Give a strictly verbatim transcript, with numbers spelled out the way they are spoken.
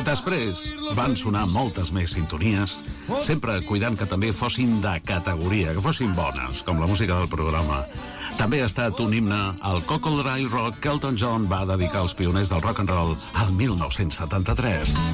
Després van sonar moltes més sintonies, sempre cuidant que també fossin de categoria, que fossin bones, com la música del programa. També ha estat un himne al Cocodrile Rock que Elton John va dedicar als pioners del rock and roll al mil nou-cents setanta-tres.